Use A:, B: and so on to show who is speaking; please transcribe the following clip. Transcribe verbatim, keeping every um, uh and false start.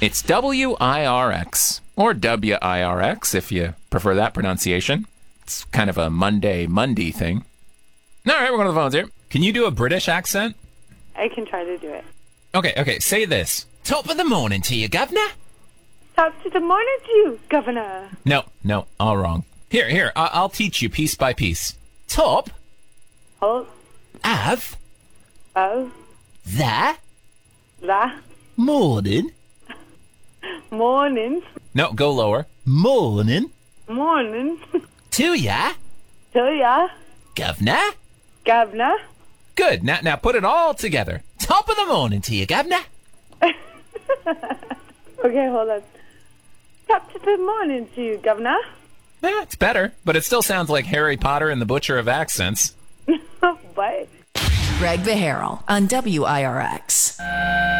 A: It's W I R X, or W I R X if you prefer that pronunciation. It's kind of a Monday, Monday thing. All right, we're going to the phones here. Can you do a British accent?
B: I can try to do it.
A: Okay, okay, say this. Top of the morning to you, governor.
B: Top to the morning to you, governor.
A: No, no, all wrong. Here, here, I- I'll teach you piece by piece. Top
B: Hold.
A: of
B: Of.
A: the
B: The.
A: morning.
B: Morning.
A: No, go lower. Morning
B: Morning.
A: to ya,
B: To ya,
A: governor.
B: governor.
A: Good. Now, now put it all together. Top of the morning to you, governor.
B: Okay, hold on. Top to the morning to you, governor.
A: Eh, it's better, but it still sounds like Harry Potter and the Butcher of Accents.
B: What?
C: Greg Beharrell on W I R X.